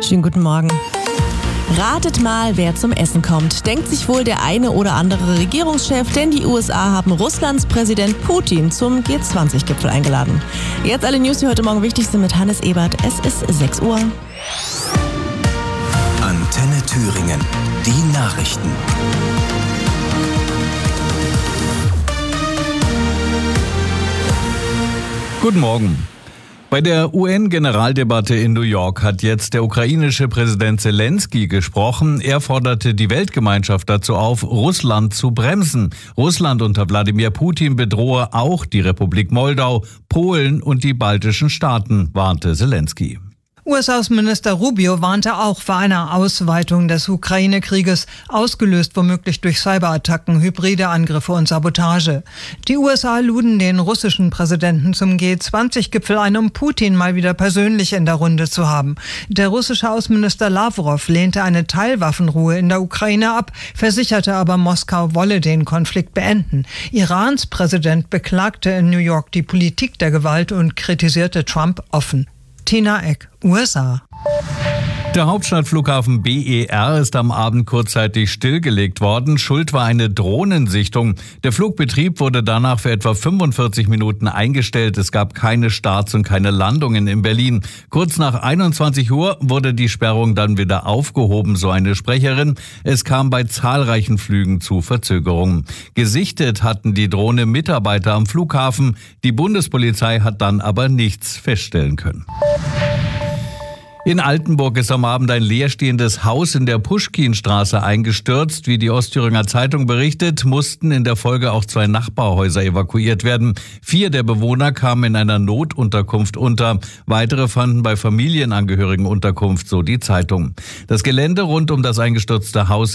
Schönen guten Morgen. Ratet mal, wer zum Essen kommt. Denkt sich wohl der eine oder andere Regierungschef, denn die USA haben Russlands Präsident Putin zum G20-Gipfel eingeladen. Jetzt alle News, die heute Morgen wichtig sind, mit Hannes Ebert. Es ist 6 Uhr. Antenne Thüringen. Die Nachrichten. Guten Morgen. Bei der UN-Generaldebatte in New York hat jetzt der ukrainische Präsident Zelensky gesprochen. Er forderte die Weltgemeinschaft dazu auf, Russland zu bremsen. Russland unter Wladimir Putin bedrohe auch die Republik Moldau, Polen und die baltischen Staaten, warnte Zelensky. US-Außenminister Rubio warnte auch vor einer Ausweitung des Ukraine-Krieges, ausgelöst womöglich durch Cyberattacken, hybride Angriffe und Sabotage. Die USA luden den russischen Präsidenten zum G20-Gipfel ein, um Putin mal wieder persönlich in der Runde zu haben. Der russische Außenminister Lavrov lehnte eine Teilwaffenruhe in der Ukraine ab, versicherte aber, Moskau wolle den Konflikt beenden. Irans Präsident beklagte in New York die Politik der Gewalt und kritisierte Trump offen. Tina Eck, USA. Der Hauptstadtflughafen BER ist am Abend kurzzeitig stillgelegt worden. Schuld war eine Drohnensichtung. Der Flugbetrieb wurde danach für etwa 45 Minuten eingestellt. Es gab keine Starts und keine Landungen in Berlin. Kurz nach 21 Uhr wurde die Sperrung dann wieder aufgehoben, so eine Sprecherin. Es kam bei zahlreichen Flügen zu Verzögerungen. Gesichtet hatten die Drohne Mitarbeiter am Flughafen. Die Bundespolizei hat dann aber nichts feststellen können. In Altenburg ist am Abend ein leerstehendes Haus in der Puschkinstraße eingestürzt. Wie die Ostthüringer Zeitung berichtet, mussten in der Folge auch 2 Nachbarhäuser evakuiert werden. 4 der Bewohner kamen in einer Notunterkunft unter. Weitere fanden bei Familienangehörigen Unterkunft, so die Zeitung. Das Gelände rund um das eingestürzte Haus